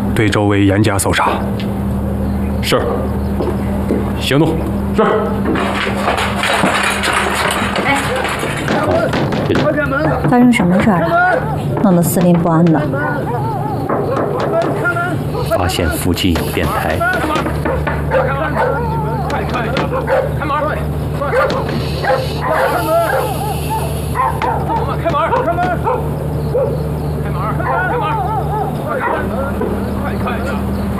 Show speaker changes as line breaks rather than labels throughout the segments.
对周围严加搜查。
是。行动。是。
发生什么事儿了？弄得司令不安的。
发现附近有电台。
开门！开门！开门！开门！开门！快开呀！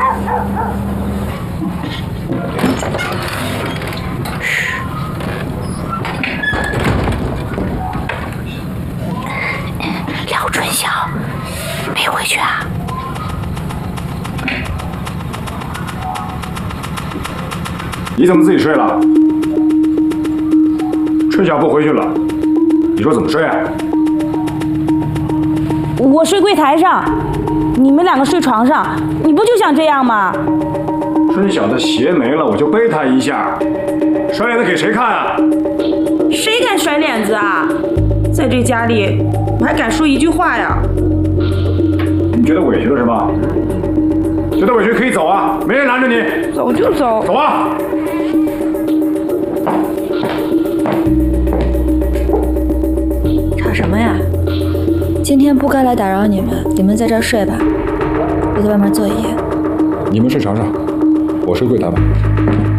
廖春晓没回去啊？
你怎么自己睡了？春晓不回去了，你说怎么睡啊？
我睡柜台上，你们两个睡床上，你不就想这样吗？
春晓的鞋没了，我就背他一下，甩脸子给谁看啊？
谁敢甩脸子啊？在这家里，我还敢说一句话呀？
你觉得委屈了是吧？觉得委屈可以走啊，没人拦着你。
走就走。
走啊！
吵什么呀？今天不该来打扰你们，你们在这儿睡吧，我在外面坐一夜。
你们睡床上，我睡柜台吧。